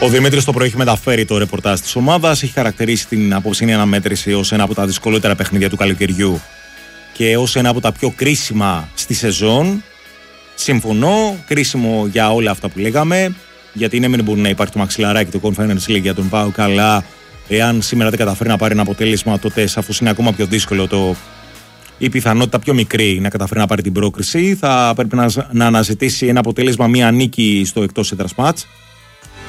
Ο Δημήτρης το πρωί έχει μεταφέρει το ρεπορτάζ της ομάδας. Έχει χαρακτηρίσει την απόψινή αναμέτρηση ως ένα από τα δυσκολότερα παιχνίδια του καλοκαιριού και ως ένα από τα πιο κρίσιμα στη σεζόν. Συμφωνώ, κρίσιμο για όλα αυτά που λέγαμε. Γιατί ναι, μην μπορεί να υπάρχει το μαξιλαράκι του Conference League για τον ΠΑΟΚ, αλλά εάν σήμερα δεν καταφέρει να πάρει ένα αποτέλεσμα, τότε σαφώς είναι ακόμα πιο δύσκολο η πιθανότητα πιο μικρή να καταφέρει να πάρει την πρόκριση. Θα πρέπει να αναζητήσει ένα αποτέλεσμα, μία νίκη στο εκτός έδρας μάτς.